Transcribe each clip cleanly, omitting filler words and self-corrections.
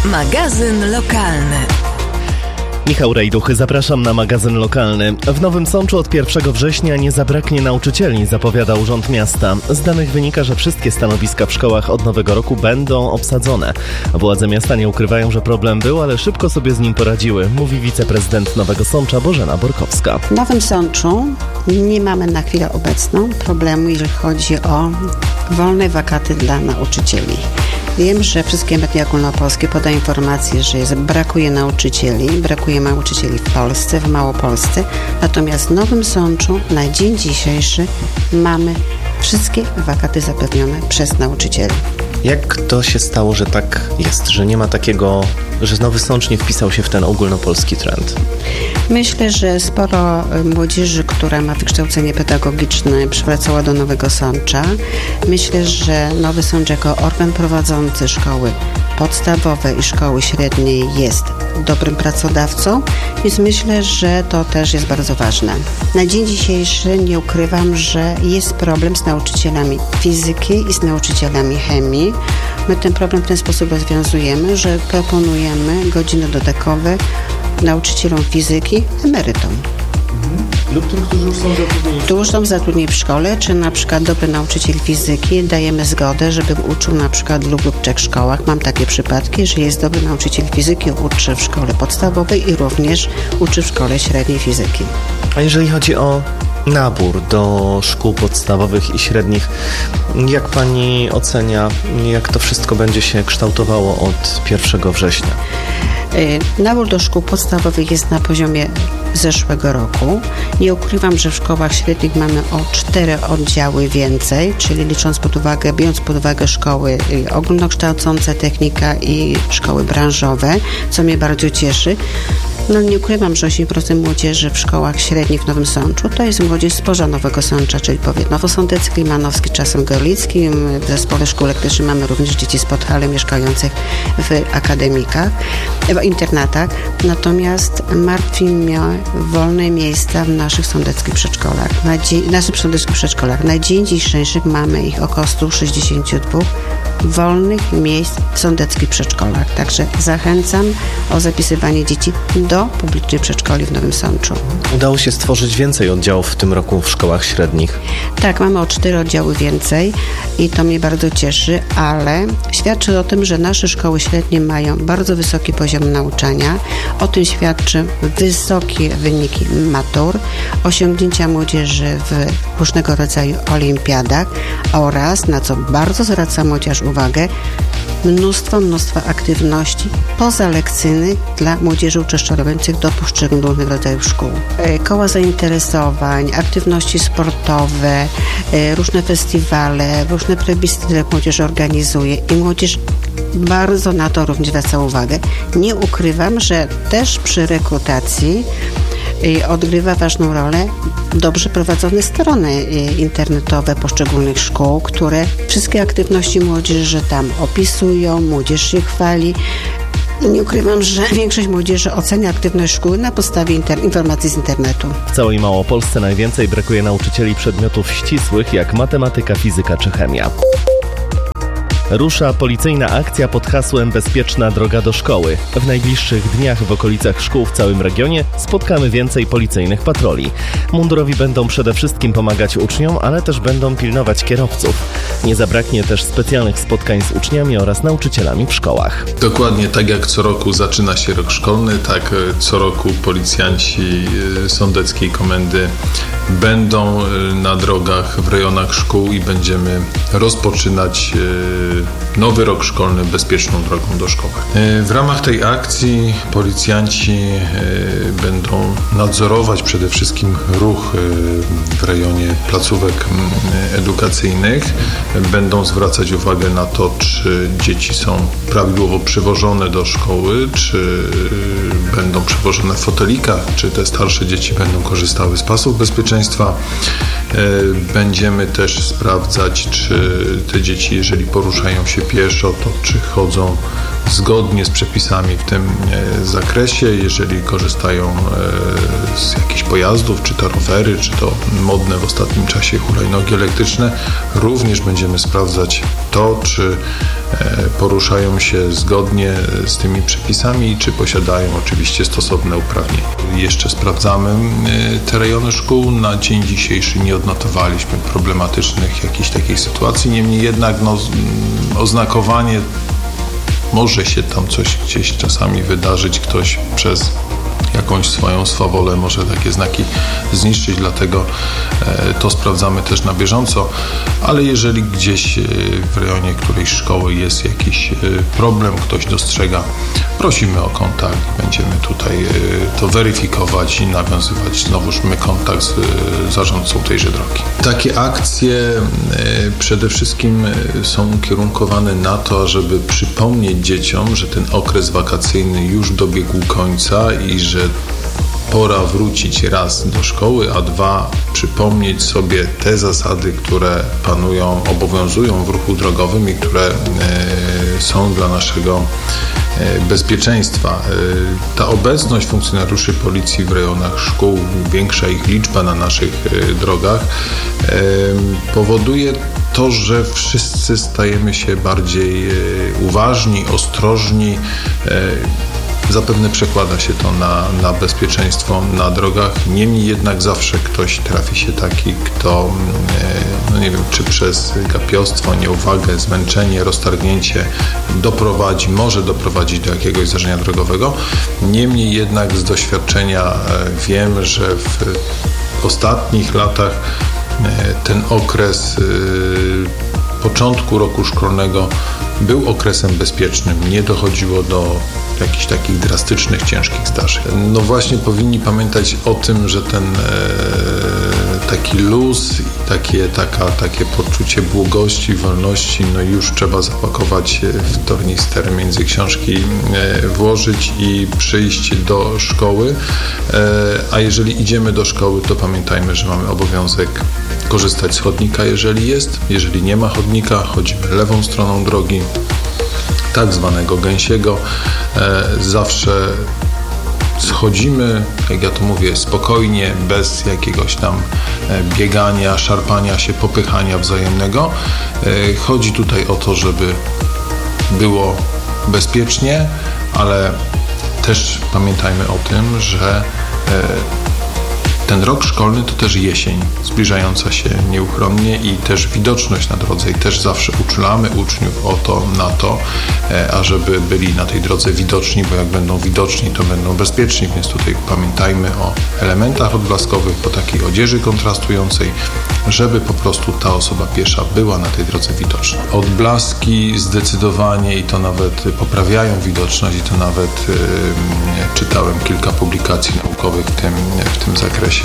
Magazyn lokalny. Michał Rejduch, zapraszam na magazyn lokalny. W Nowym Sączu od 1 września nie zabraknie nauczycieli, zapowiada Urząd Miasta. Z danych wynika, że wszystkie stanowiska w szkołach od nowego roku będą obsadzone. Władze miasta nie ukrywają, że problem był, ale szybko sobie z nim poradziły, mówi wiceprezydent Nowego Sącza Bożena Borkowska. W Nowym Sączu nie mamy na chwilę obecną problemu, jeżeli chodzi o wolne wakaty dla nauczycieli. Wiem, że wszystkie media ogólnopolskie podają informację, że brakuje nauczycieli w Polsce, w Małopolsce. Natomiast w Nowym Sączu na dzień dzisiejszy mamy wszystkie wakaty zapewnione przez nauczycieli. Jak to się stało, że tak jest, że nie ma takiego, że Nowy Sącz nie wpisał się w ten ogólnopolski trend? Myślę, że sporo młodzieży, która ma wykształcenie pedagogiczne, przywracała do Nowego Sącza. Myślę, że Nowy Sącz jako organ prowadzący szkoły podstawowe i szkoły średniej jest dobrym pracodawcą, więc myślę, że to też jest bardzo ważne. Na dzień dzisiejszy nie ukrywam, że jest problem z nauczycielami fizyki i z nauczycielami chemii. My ten problem w ten sposób rozwiązujemy, że proponujemy godziny dodatkowe nauczycielom fizyki, emerytom. Lub tym, którzy już są zatrudnieni w szkole, czy na przykład dobry nauczyciel fizyki, dajemy zgodę, żeby uczył na przykład w 2 lub 3 szkołach. Mam takie przypadki, że jest dobry nauczyciel fizyki, uczy w szkole podstawowej i również uczy w szkole średniej fizyki. A jeżeli chodzi o nabór do szkół podstawowych i średnich, jak pani ocenia, jak to wszystko będzie się kształtowało od 1 września? Nabór do szkół podstawowych jest na poziomie zeszłego roku. Nie ukrywam, że w szkołach średnich mamy o 4 oddziały więcej, czyli biorąc pod uwagę szkoły ogólnokształcące, technika i szkoły branżowe, co mnie bardzo cieszy. Nie ukrywam, że 8% młodzieży w szkołach średnich w Nowym Sączu to jest młodzież spoza Nowego Sącza, czyli powiat nowosądecki, limanowski, czasem gorlickim. W zespole szkół elektrycznych mamy również dzieci z Podhala mieszkających w akademikach, w internatach. Natomiast martwi mnie wolne miejsca w naszych sądeckich przedszkolach. Na dzień dzisiejszy mamy ich około 162 wolnych miejsc w sądeckich przedszkolach. Także zachęcam o zapisywanie dzieci do publicznych przedszkoli w Nowym Sączu. Udało się stworzyć więcej oddziałów w tym roku w szkołach średnich. Tak, mamy o 4 oddziały więcej i to mnie bardzo cieszy, ale świadczy o tym, że nasze szkoły średnie mają bardzo wysoki poziom nauczania. O tym świadczy wysokie wyniki matur, osiągnięcia młodzieży w różnego rodzaju olimpiadach oraz, na co bardzo zwraca młodzież uwagę, mnóstwo aktywności pozalekcyjnych dla młodzieży uczęszczających do poszczególnych rodzajów szkół. Koła zainteresowań, aktywności sportowe, różne festiwale, różne plebiscyty, które młodzież organizuje i młodzież bardzo na to również zwraca uwagę. Nie ukrywam, że też przy rekrutacji odgrywa ważną rolę dobrze prowadzone strony internetowe poszczególnych szkół, które wszystkie aktywności młodzieży tam opisują, młodzież się chwali. Nie ukrywam, że większość młodzieży ocenia aktywność szkół na podstawie informacji z internetu. W całej Małopolsce najwięcej brakuje nauczycieli przedmiotów ścisłych jak matematyka, fizyka czy chemia. Rusza policyjna akcja pod hasłem Bezpieczna droga do szkoły. W najbliższych dniach w okolicach szkół w całym regionie spotkamy więcej policyjnych patroli. Mundurowi będą przede wszystkim pomagać uczniom, ale też będą pilnować kierowców. Nie zabraknie też specjalnych spotkań z uczniami oraz nauczycielami w szkołach. Dokładnie tak jak co roku zaczyna się rok szkolny, tak co roku policjanci sądeckiej komendy będą na drogach w rejonach szkół i będziemy rozpoczynać nowy rok szkolny bezpieczną drogą do szkoły. W ramach tej akcji policjanci będą nadzorować przede wszystkim ruch w rejonie placówek edukacyjnych. Będą zwracać uwagę na to, czy dzieci są prawidłowo przywożone do szkoły, czy będą przywożone w fotelikach, czy te starsze dzieci będą korzystały z pasów bezpieczeństwa. Będziemy też sprawdzać, czy te dzieci, jeżeli poruszają się pieszo, to czy chodzą zgodnie z przepisami w tym zakresie. Jeżeli korzystają z jakichś pojazdów, czy to rowery, czy to modne w ostatnim czasie hulajnogi elektryczne, również będziemy sprawdzać to, czy poruszają się zgodnie z tymi przepisami i czy posiadają oczywiście stosowne uprawnienia. Jeszcze sprawdzamy te rejony szkół. Na dzień dzisiejszy nie odnotowaliśmy problematycznych jakichś takich sytuacji. Niemniej jednak oznakowanie, może się tam coś gdzieś czasami wydarzyć, ktoś przez jakąś swoją swawolę może takie znaki zniszczyć, dlatego to sprawdzamy też na bieżąco, ale jeżeli gdzieś w rejonie którejś szkoły jest jakiś problem, ktoś dostrzega, prosimy o kontakt, będziemy tutaj to weryfikować i nawiązywać znowuż my kontakt z zarządcą tejże drogi. Takie akcje przede wszystkim są ukierunkowane na to, żeby przypomnieć dzieciom, że ten okres wakacyjny już dobiegł końca i że pora wrócić raz do szkoły, a dwa przypomnieć sobie te zasady, które obowiązują w ruchu drogowym i które są dla naszego bezpieczeństwa. Ta obecność funkcjonariuszy policji w rejonach szkół, większa ich liczba na naszych drogach powoduje to, że wszyscy stajemy się bardziej uważni, ostrożni. Zapewne przekłada się to na bezpieczeństwo na drogach. Niemniej jednak zawsze ktoś trafi się taki, kto, nie wiem, czy przez gapiostwo, nieuwagę, zmęczenie, roztargnięcie może doprowadzić do jakiegoś zdarzenia drogowego. Niemniej jednak z doświadczenia wiem, że w ostatnich latach ten okres początku roku szkolnego był okresem bezpiecznym. Nie dochodziło do jakichś takich drastycznych, ciężkich zdarzeń. No właśnie powinni pamiętać o tym, że ten taki luz i takie poczucie błogości, wolności, no już trzeba zapakować w tornister, między książki włożyć i przyjść do szkoły. A jeżeli idziemy do szkoły, to pamiętajmy, że mamy obowiązek korzystać z chodnika, jeżeli jest. Jeżeli nie ma chodnika, chodzimy lewą stroną drogi, tak zwanego gęsiego. Zawsze schodzimy, jak ja to mówię, spokojnie, bez jakiegoś tam biegania, szarpania się, popychania wzajemnego. Chodzi tutaj o to, żeby było bezpiecznie, ale też pamiętajmy o tym, że ten rok szkolny to też jesień, zbliżająca się nieuchronnie i też widoczność na drodze i też zawsze uczulamy uczniów na to, ażeby byli na tej drodze widoczni, bo jak będą widoczni, to będą bezpieczni, więc tutaj pamiętajmy o elementach odblaskowych, o takiej odzieży kontrastującej, żeby po prostu ta osoba piesza była na tej drodze widoczna. Odblaski zdecydowanie i to nawet poprawiają widoczność i to nawet czytałem kilka publikacji naukowych w tym zakresie.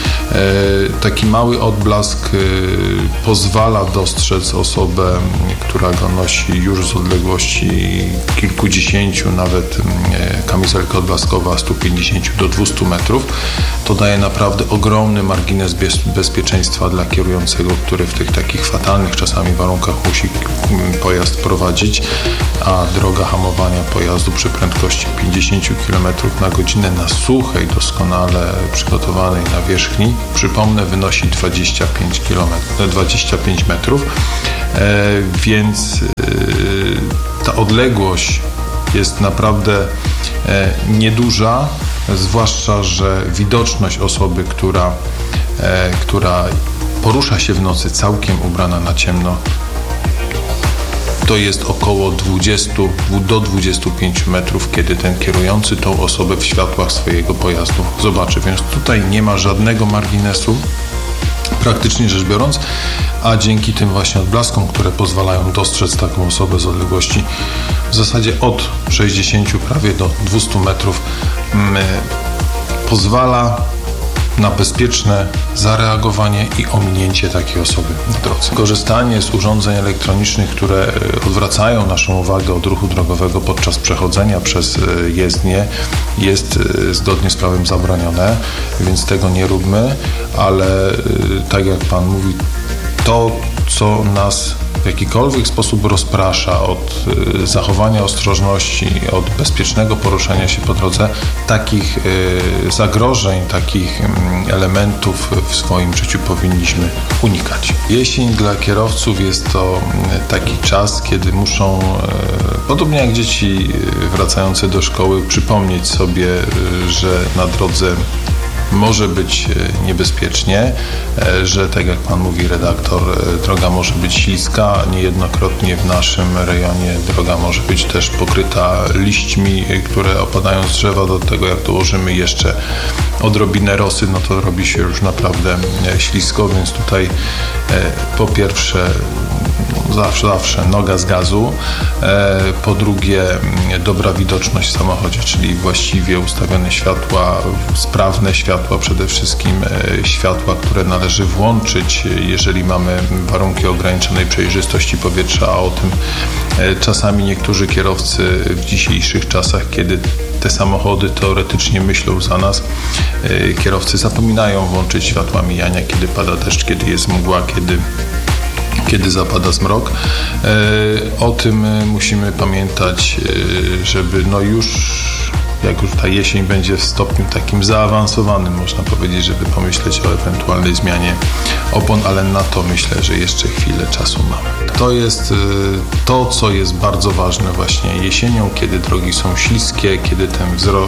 Taki mały odblask pozwala dostrzec osobę, która go nosi już z odległości kilkudziesięciu, nawet kamizelka odblaskowa 150 do 200 metrów. To daje naprawdę ogromny margines bezpieczeństwa dla kierującego, który w tych takich fatalnych czasami warunkach musi pojazd prowadzić, a droga hamowania pojazdu przy prędkości 50 km na godzinę na suchej, doskonale przygotowanej nawierzchni, przypomnę, wynosi 25 metrów, więc ta odległość jest naprawdę nieduża, zwłaszcza, że widoczność osoby, która porusza się w nocy całkiem ubrana na ciemno, to jest około 20 do 25 metrów, kiedy ten kierujący tą osobę w światłach swojego pojazdu zobaczy. Więc tutaj nie ma żadnego marginesu, praktycznie rzecz biorąc, a dzięki tym właśnie odblaskom, które pozwalają dostrzec taką osobę z odległości w zasadzie od 60 prawie do 200 metrów, pozwala na bezpieczne zareagowanie i ominięcie takiej osoby na drodze. Korzystanie z urządzeń elektronicznych, które odwracają naszą uwagę od ruchu drogowego podczas przechodzenia przez jezdnię, jest zgodnie z prawem zabronione, więc tego nie róbmy, ale tak jak Pan mówi, to, co nas w jakikolwiek sposób rozprasza od zachowania ostrożności, od bezpiecznego poruszania się po drodze, takich zagrożeń, takich elementów w swoim życiu powinniśmy unikać. Jesień dla kierowców jest to taki czas, kiedy muszą, podobnie jak dzieci wracające do szkoły, przypomnieć sobie, że na drodze może być niebezpiecznie, że tak jak pan mówi redaktor, droga może być śliska, niejednokrotnie w naszym rejonie droga może być też pokryta liśćmi, które opadają z drzewa. Do tego jak dołożymy jeszcze odrobinę rosy, no to robi się już naprawdę ślisko, więc tutaj po pierwsze zawsze noga z gazu, po drugie dobra widoczność w samochodzie, czyli właściwie ustawione światła, sprawne światła, przede wszystkim światła, które należy włączyć, jeżeli mamy warunki ograniczonej przejrzystości powietrza, a o tym czasami niektórzy kierowcy w dzisiejszych czasach, kiedy te samochody teoretycznie myślą za nas, kierowcy zapominają włączyć światła mijania, kiedy pada deszcz, kiedy jest mgła, kiedy zapada zmrok. O tym musimy pamiętać, żeby jak już ta jesień będzie w stopniu takim zaawansowanym, można powiedzieć, żeby pomyśleć o ewentualnej zmianie opon, ale na to myślę, że jeszcze chwilę czasu mamy. To jest to, co jest bardzo ważne właśnie jesienią, kiedy drogi są śliskie, kiedy ten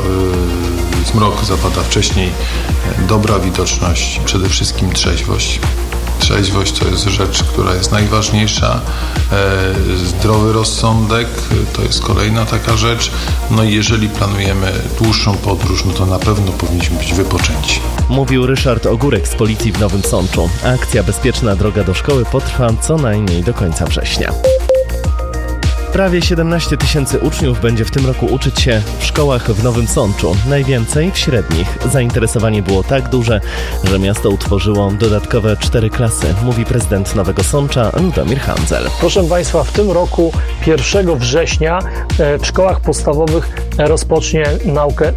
zmrok zapada wcześniej, dobra widoczność, przede wszystkim trzeźwość. Trzeźwość to jest rzecz, która jest najważniejsza. Zdrowy rozsądek to jest kolejna taka rzecz. No i jeżeli planujemy dłuższą podróż, no to na pewno powinniśmy być wypoczęci. Mówił Ryszard Ogórek z Policji w Nowym Sączu. Akcja Bezpieczna droga do szkoły potrwa co najmniej do końca września. Prawie 17 000 uczniów będzie w tym roku uczyć się w szkołach w Nowym Sączu. Najwięcej w średnich. Zainteresowanie było tak duże, że miasto utworzyło dodatkowe 4 klasy, mówi prezydent Nowego Sącza Ludomir Handzel. Proszę Państwa, w tym roku 1 września w szkołach podstawowych rozpocznie naukę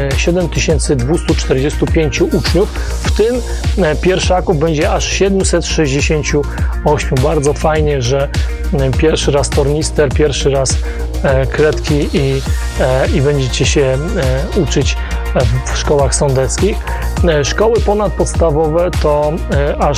7245 uczniów, w tym pierwszaków będzie aż 768. Bardzo fajnie, że pierwszy raz tornister, pierwszy raz kredki i będziecie się uczyć w szkołach sądeckich. Szkoły ponadpodstawowe to aż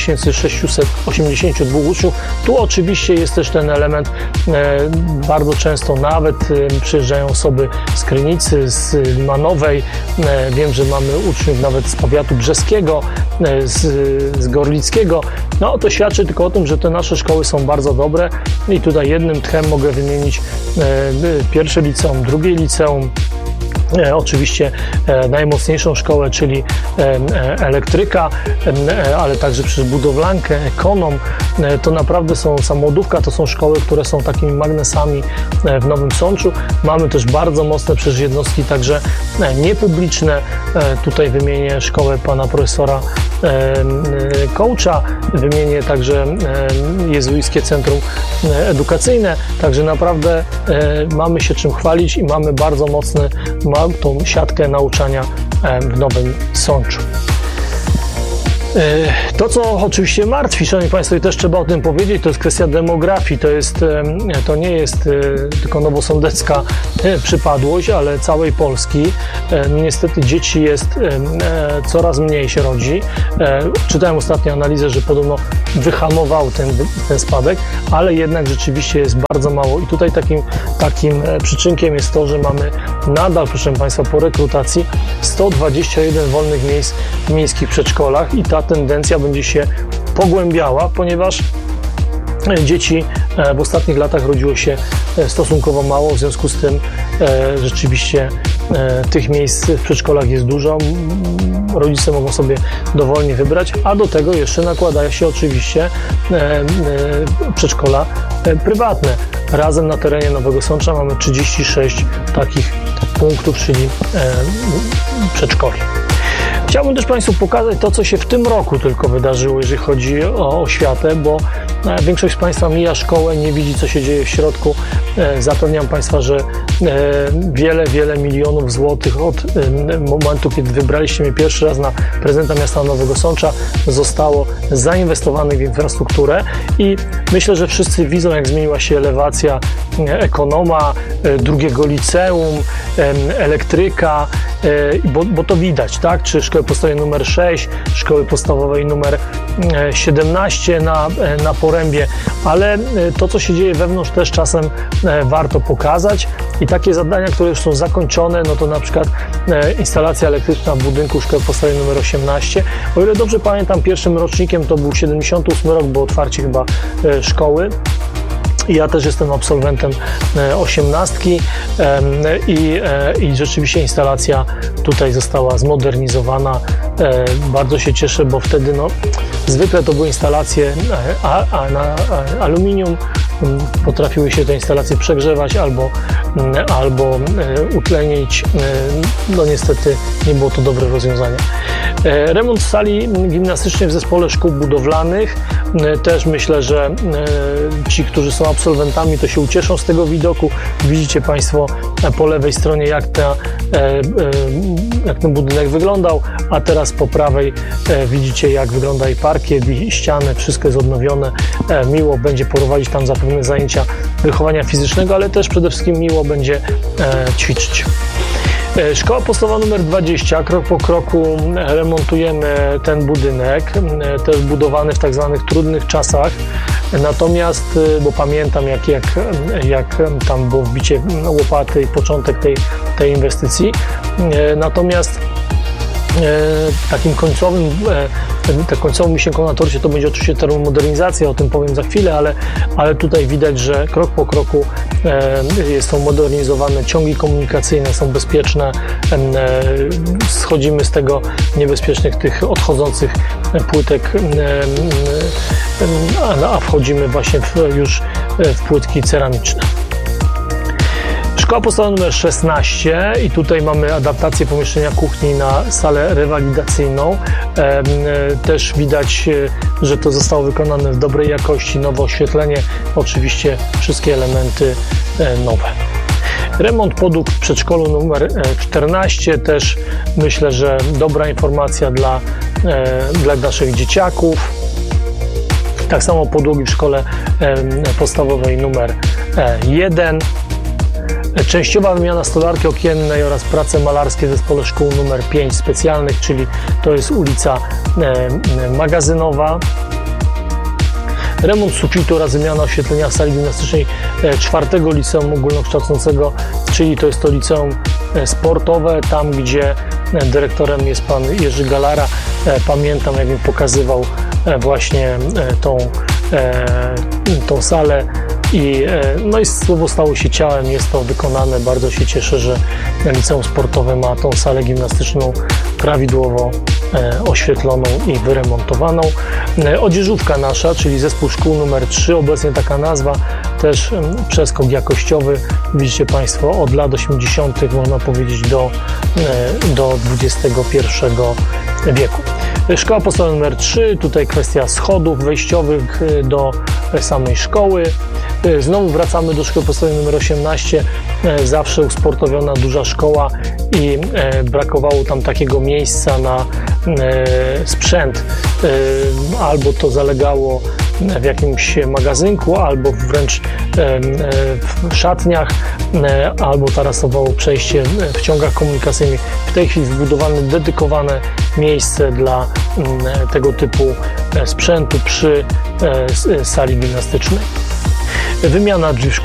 9682 uczniów. Tu oczywiście jest też ten element, bardzo często nawet przyjeżdżają osoby z Krynicy, z Limanowej. Wiem, że mamy uczniów nawet z powiatu brzeskiego, z Gorlickiego. No to świadczy tylko o tym, że te nasze szkoły są bardzo dobre i tutaj jednym tchem mogę wymienić pierwsze liceum, drugie liceum, oczywiście najmocniejszą szkołę, czyli elektryka, ale także przez budowlankę, ekonom. To naprawdę są samolotówka, to są szkoły, które są takimi magnesami w Nowym Sączu. Mamy też bardzo mocne przecież jednostki, także niepubliczne. Tutaj wymienię szkołę pana profesora Kołcza, wymienię także Jezuickie Centrum Edukacyjne, także naprawdę mamy się czym chwalić i mamy bardzo tą siatkę nauczania w Nowym Sączu. To, co oczywiście martwi, szanowni Państwo, i też trzeba o tym powiedzieć, to jest kwestia demografii. To nie jest tylko nowosądecka przypadłość, ale całej Polski. Niestety dzieci jest coraz mniej się rodzi. Czytałem ostatnio analizę, że podobno wyhamował ten spadek, ale jednak rzeczywiście jest bardzo mało. I tutaj takim przyczynkiem jest to, że mamy nadal, proszę Państwa, po rekrutacji 121 wolnych miejsc w miejskich przedszkolach i ta tendencja będzie się pogłębiała, ponieważ dzieci w ostatnich latach rodziło się stosunkowo mało, w związku z tym rzeczywiście tych miejsc w przedszkolach jest dużo. Rodzice mogą sobie dowolnie wybrać, a do tego jeszcze nakładają się oczywiście przedszkola prywatne. Razem na terenie Nowego Sącza mamy 36 takich punktów, czyli przedszkoli. Chciałbym też Państwu pokazać to, co się w tym roku tylko wydarzyło, jeżeli chodzi o oświatę, bo Większość z Państwa mija szkołę, nie widzi, co się dzieje w środku. Zapewniam Państwa, że wiele milionów złotych od momentu, kiedy wybraliście mnie pierwszy raz na prezydenta miasta Nowego Sącza, zostało zainwestowanych w infrastrukturę i myślę, że wszyscy widzą, jak zmieniła się elewacja ekonoma, drugiego liceum, elektryka, bo to widać, tak? Czy szkoły podstawowej numer 6, szkoły podstawowej numer 17 na Porębie, ale to, co się dzieje wewnątrz, też czasem warto pokazać i takie zadania, które już są zakończone, no to na przykład instalacja elektryczna w budynku szkoły podstawowej numer 18. O ile dobrze pamiętam, pierwszym rocznikiem to był 78 rok, bo otwarcie chyba szkoły. Ja też jestem absolwentem 18 i rzeczywiście instalacja tutaj została zmodernizowana. Bardzo się cieszę, bo wtedy zwykle to były instalacje na aluminium. Potrafiły się te instalacje przegrzewać albo utlenić. No niestety nie było to dobre rozwiązanie. Remont sali gimnastycznej w zespole szkół budowlanych. Też myślę, że ci, którzy są absolwentami, to się ucieszą z tego widoku. Widzicie Państwo po lewej stronie, jak ten budynek wyglądał, a teraz po prawej widzicie, jak wygląda i parkiet, i ściany, wszystko jest odnowione. Miło będzie prowadzić tam zapewne zajęcia wychowania fizycznego, ale też przede wszystkim miło będzie ćwiczyć. Szkoła podstawowa numer 20, krok po kroku remontujemy ten budynek, też budowany w tak zwanych trudnych czasach, natomiast, bo pamiętam jak tam było wbicie łopaty i początek tej inwestycji, natomiast takim końcową wisienką na torcie to będzie oczywiście termomodernizacja, o tym powiem za chwilę, ale tutaj widać, że krok po kroku są modernizowane ciągi komunikacyjne, są bezpieczne, schodzimy z tego niebezpiecznych tych odchodzących płytek, a wchodzimy właśnie już w płytki ceramiczne. Szkoła podstawowa numer 16 i tutaj mamy adaptację pomieszczenia kuchni na salę rewalidacyjną. Też widać, że to zostało wykonane w dobrej jakości, nowe oświetlenie, oczywiście wszystkie elementy nowe. Remont podłóg w przedszkolu numer 14, też myślę, że dobra informacja dla naszych dzieciaków. Tak samo podłogi w szkole podstawowej numer 1. Częściowa wymiana stolarki okiennej oraz prace malarskie w zespole szkół numer 5 specjalnych, czyli to jest ulica Magazynowa. Remont sufitu oraz wymiana oświetlenia sali gimnastycznej 4 liceum ogólnokształcącego, czyli to jest to liceum sportowe, tam gdzie dyrektorem jest pan Jerzy Galara. Pamiętam, jak mi pokazywał właśnie tą salę. I słowo stało się ciałem, jest to wykonane. Bardzo się cieszę, że liceum sportowe ma tą salę gimnastyczną prawidłowo oświetloną i wyremontowaną. Odzieżówka nasza, czyli zespół szkół numer 3, obecnie taka nazwa, też przeskok jakościowy. Widzicie Państwo, od lat 80. można powiedzieć do XXI wieku. Szkoła podstawowa numer 3, tutaj kwestia schodów wejściowych do samej szkoły. Znowu wracamy do szkoły podstawowej numer 18, zawsze usportowiona duża szkoła i brakowało tam takiego miejsca na sprzęt. Albo to zalegało w jakimś magazynku, albo wręcz w szatniach, albo tarasowało przejście w ciągach komunikacyjnych. W tej chwili wybudowane dedykowane miejsce dla tego typu sprzętu przy sali gimnastycznej. Wymiana drzwi w szkole